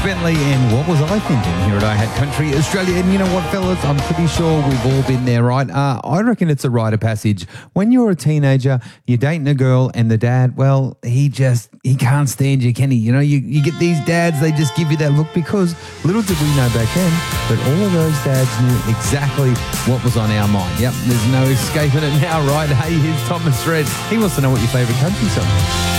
Bentley and What Was I Thinking here at I Had Country Australia. And you know what, fellas? I'm pretty sure we've all been there, right? I reckon it's a rite of passage. When you're a teenager, you're dating a girl and the dad, well, he can't stand you, can he? You know, you get these dads, they just give you that look because little did we know back then that all of those dads knew exactly what was on our mind. Yep, there's no escaping it now, right? Hey, here's Thomas Red. He wants to know what your favourite country song is.